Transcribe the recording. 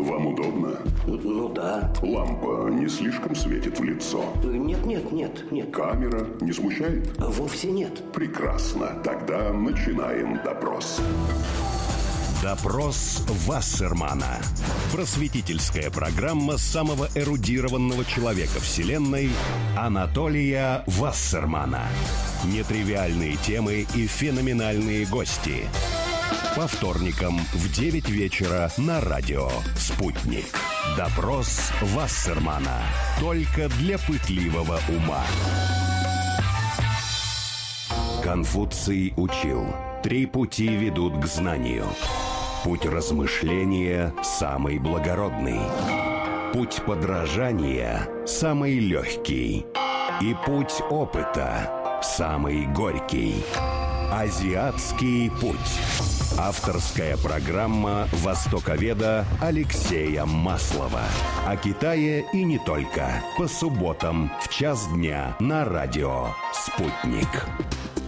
Вам удобно? Ну да. Лампа не слишком светит в лицо? Нет. Камера не смущает? Вовсе нет. Прекрасно. Тогда начинаем допрос. Допрос Вассермана. Просветительская программа самого эрудированного человека Вселенной Анатолия Вассермана. Нетривиальные темы и феноменальные гости. По вторникам в 9 вечера на радио «Спутник». Допрос Вассермана. Только для пытливого ума. Конфуций учил: 3 пути ведут к знанию. Путь размышления самый благородный. Путь подражания самый легкий. И путь опыта самый горький. Азиатский путь. Авторская программа востоковеда Алексея Маслова. О Китае и не только. По субботам в 1:00 дня на радио «Спутник».